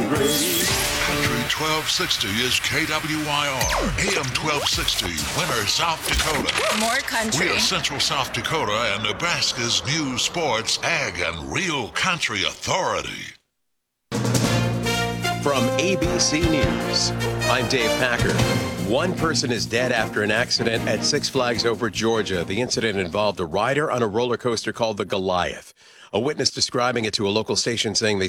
great. Country 1260 is KWYR, AM 1260, Winter, South Dakota. More country. We are Central South Dakota and Nebraska's news, sports, ag, and real country authority. From ABC News, I'm Dave Packer. One person is dead after an accident at Six Flags Over Georgia. The incident involved a rider on a roller coaster called the Goliath. A witness describing it to a local station saying they